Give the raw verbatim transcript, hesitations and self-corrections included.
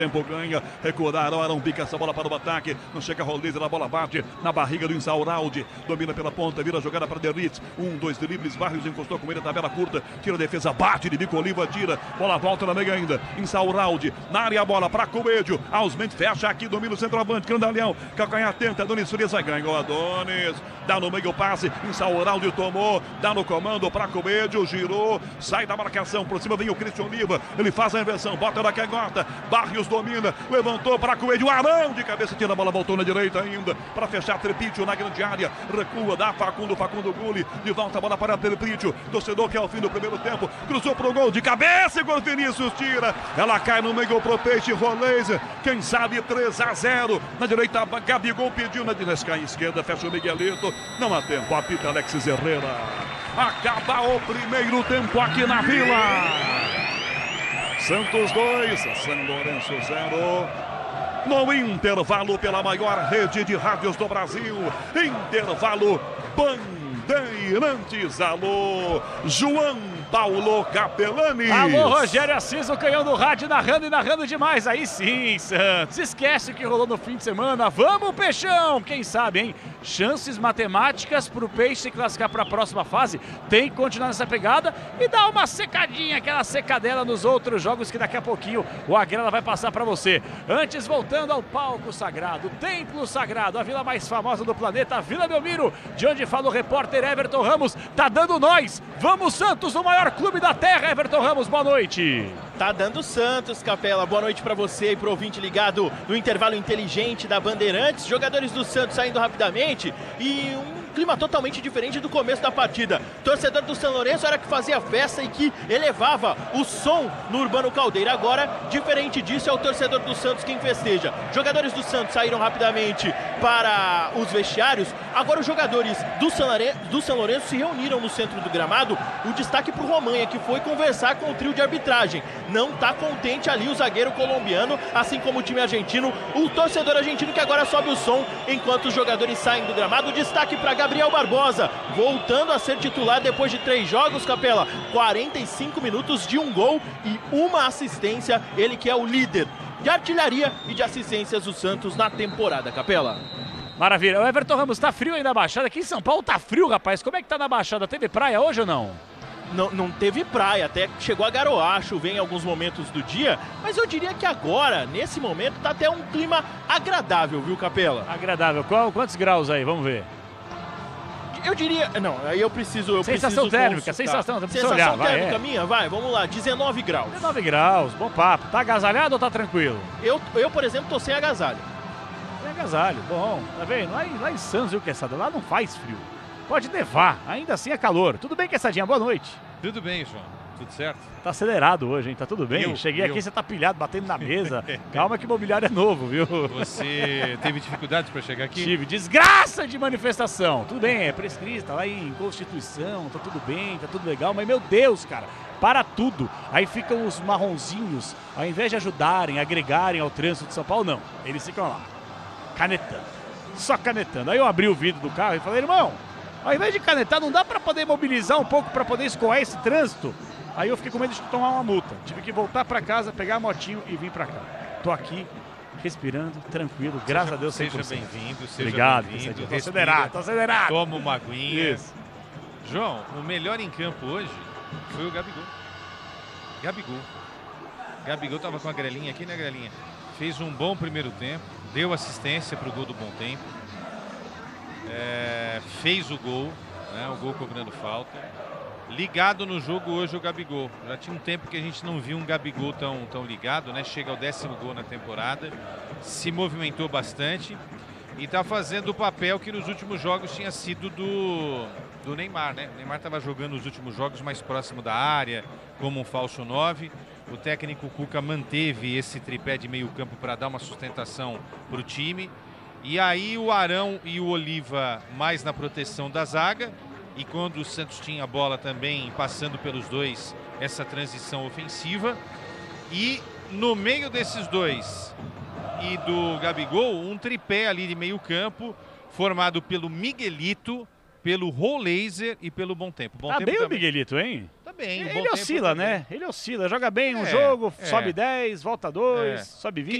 Tempo ganha, recuaram, Arão pica essa bola para o ataque, não chega a Roleza, a bola bate na barriga do Insaurralde, domina pela ponta, vira a jogada para Derritz, um, dois dribles, Barrios encostou com ele, tabela curta, tira a defesa, bate de bico, Oliva tira, bola volta na meia ainda, Insaurralde, na área a bola para Coelho, Ausmente fecha aqui, domina o centroavante, Grandalhão, calcanhar tenta, Adonis Frieza ganhou, Adonis, dá no meio o passe, Insaurralde tomou, dá no comando para Coelho, girou, sai da marcação, por cima vem o Christian Oliva, ele faz a inversão, bota na canhota, Barrios domina, levantou para Coelho, Arão de cabeça, tira a bola, voltou na direita ainda, para fechar Trepítio na grande área, recua, dá Facundo, Facundo Gulli, de volta a bola para Trepítio, torcedor que é o fim do primeiro tempo, cruzou pro gol de cabeça, e gol Vinícius tira, ela cai no meio pro Peixe, Roleza, quem sabe três a zero, na direita Gabigol pediu, na direita esquerda, fecha o Miguelito, não há tempo, apita Alexis Herrera, acaba o primeiro tempo aqui na Vila. Santos dois, São Lourenço zero. No intervalo pela maior rede de rádios do Brasil. Intervalo Bandeirantes. Alô, João Paulo Capelani. Alô, Rogério Assis, o canhão do rádio, narrando e narrando demais. Aí sim, Santos. Esquece o que rolou no fim de semana. Vamos, Peixão. Quem sabe, hein? Chances matemáticas para o Peixe se classificar para a próxima fase. Tem que continuar nessa pegada e dar uma secadinha, aquela secadela nos outros jogos que daqui a pouquinho o Agrela vai passar para você. Antes, voltando ao palco sagrado, templo sagrado, a vila mais famosa do planeta, a Vila Belmiro, de onde fala o repórter Everton Ramos. Tá dando nós. Vamos, Santos, o maior clube da terra. Everton Ramos, boa noite. Tá dando Santos, Capela. Boa noite para você e pro ouvinte ligado no intervalo inteligente da Bandeirantes. Jogadores do Santos saindo rapidamente e um clima totalmente diferente do começo da partida. Torcedor do São Lourenço era que fazia festa e que elevava o som no Urbano Caldeira. Agora, diferente disso, é o torcedor do Santos quem festeja. Jogadores do Santos saíram rapidamente para os vestiários. Agora os jogadores do São Lourenço, do São Lourenço se reuniram no centro do gramado. O destaque para o Romanha, que foi conversar com o trio de arbitragem. Não está contente ali o zagueiro colombiano, assim como o time argentino. O torcedor argentino que agora sobe o som enquanto os jogadores saem do gramado. O destaque para Gabriel Barbosa, voltando a ser titular depois de três jogos, Capela. quarenta e cinco minutos de um gol e uma assistência. Ele que é o líder de artilharia e de assistências do Santos na temporada, Capela. Maravilha. O Everton Ramos, tá frio aí na Baixada? Aqui em São Paulo tá frio, rapaz. Como é que tá na Baixada? Teve praia hoje ou não? Não, não teve praia, até chegou a garoar, chover em alguns momentos do dia, mas eu diria que agora, nesse momento, tá até um clima agradável, viu, Capela? Agradável. Qual, quantos graus aí? Vamos ver. Eu diria... Não, aí eu preciso... Eu sensação preciso térmica, consultar. sensação, sensação olhar, térmica vai, é. minha? Vai, vamos lá, dezenove graus. dezenove graus, bom papo. Tá agasalhado ou tá tranquilo? Eu, eu por exemplo, tô sem agasalho. Sem agasalho, bom, tá vendo? Lá, em, lá em Santos, viu, Quesada? Lá não faz frio. Pode nevar, ainda assim é calor. Tudo bem, Quessadinha? Boa noite. Tudo bem, João. Tudo certo? Tá acelerado hoje, hein? Tá tudo bem? Eu, Cheguei eu. aqui, você tá pilhado, batendo na mesa. Calma que o mobiliário é novo, viu? Você teve dificuldades para chegar aqui? Tive. Desgraça de manifestação. Tudo bem, é prescrito, tá lá em Constituição, tá tudo bem, tá tudo legal. Mas, meu Deus, cara, para tudo. Aí ficam os marronzinhos, ao invés de ajudarem, agregarem ao trânsito de São Paulo, não. Eles ficam lá, canetando. Só canetando. Aí eu abri o vidro do carro e falei, irmão, ao invés de canetar, não dá para poder mobilizar um pouco para poder escoar esse trânsito? Aí eu fiquei com medo de tomar uma multa. Tive que voltar para casa, pegar a motinho e vir para cá. Tô aqui, respirando, tranquilo, seja, graças a Deus cem por cento. Seja bem-vindo, seja Obrigado, bem-vindo. Tô acelerado, tô acelerado. Toma uma aguinha. Isso. João, o melhor em campo hoje foi o Gabigol. Gabigol. Gabigol tava com a grelinha aqui, né, grelinha? Fez um bom primeiro tempo, deu assistência pro gol do Bom Tempo. É, fez o gol, né, o gol cobrando falta. Ligado no jogo hoje o Gabigol. Já tinha um tempo que a gente não viu um Gabigol tão, tão ligado, né? Chega ao décimo gol na temporada. Se movimentou bastante e está fazendo o papel que nos últimos jogos tinha sido do, do Neymar, né? O Neymar estava jogando os últimos jogos mais próximo da área, como um falso nove. O técnico Cuca manteve esse tripé de meio campo para dar uma sustentação para o time. E aí o Arão e o Oliva mais na proteção da zaga. E quando o Santos tinha a bola também, passando pelos dois, essa transição ofensiva. E no meio desses dois e do Gabigol, um tripé ali de meio campo, formado pelo Miguelito, pelo Raw Laser e pelo bom tempo. Bom Tá tempo bem o também. Miguelito, hein? Tá bem. Ele bom tempo oscila, também. né? Ele oscila, joga bem um É, jogo, é. sobe dez, volta dois, É. sobe vinte.